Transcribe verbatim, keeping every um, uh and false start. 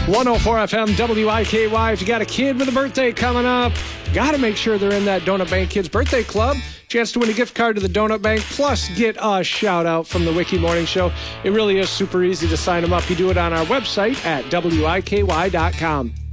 one oh four F M W I K Y. If you got a kid with a birthday coming up, got to make sure they're in that Donut Bank Kids Birthday Club. Chance to win a gift card to the Donut Bank, plus get a shout out from the Wiki Morning Show. It really is super easy to sign them up. You do it on our website at W I K Y dot com.